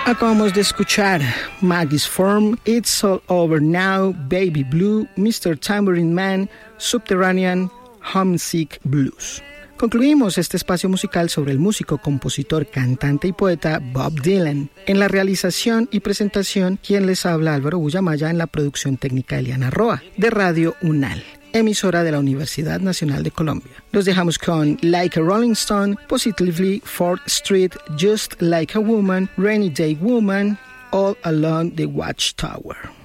Acabamos de escuchar Maggie's Form, It's All Over Now, Baby Blue, Mr. Tambourine Man, Subterranean, Homesick Blues. Concluimos este espacio musical sobre el músico, compositor, cantante y poeta Bob Dylan. En la realización y presentación, quien les habla, Álvaro Bullamaya, en la producción técnica Eliana Roa, de Radio UNAL, emisora de la Universidad Nacional de Colombia. Los dejamos con Like a Rolling Stone, Positively, 4th Street, Just Like a Woman, Rainy Day Woman, All Along the Watchtower.